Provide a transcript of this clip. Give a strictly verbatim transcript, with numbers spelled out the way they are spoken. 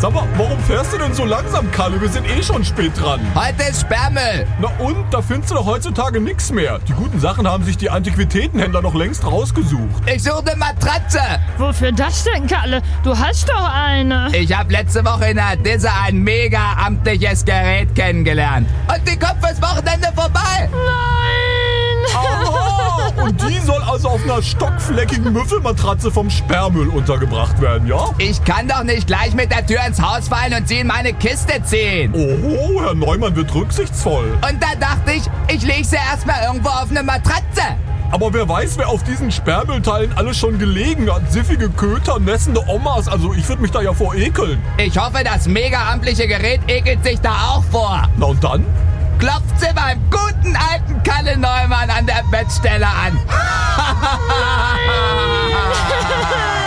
Sag mal, warum fährst du denn so langsam, Kalle? Wir sind eh schon spät dran. Heute ist Sperrmüll. Na und? Da findest du doch heutzutage nichts mehr. Die guten Sachen haben sich die Antiquitätenhändler noch längst rausgesucht. Ich suche eine Matratze. Wofür das denn, Kalle? Du hast doch eine. Ich habe letzte Woche in der Disse ein mega amtliches Gerät kennengelernt. Und die kommt fürs Wochenende vorbei. Nein! Aha! Und die soll also auf einer stockfleckigen Müffelmatratze vom Sperrmüll untergebracht werden, ja? Ich kann doch nicht gleich mit der Tür ins Haus fallen und sie in meine Kiste ziehen. Oho, Herr Neumann wird rücksichtsvoll. Und da dachte ich, ich lege sie erstmal irgendwo auf eine Matratze. Aber wer weiß, wer auf diesen Sperrmüllteilen alles schon gelegen hat. Siffige Köter, nässende Omas. Also ich würde mich da ja vor ekeln. Ich hoffe, das mega amtliche Gerät ekelt sich da auch vor. Na und dann? Klopft sie beim guten alten Kalle Neumann an der Bettstelle an.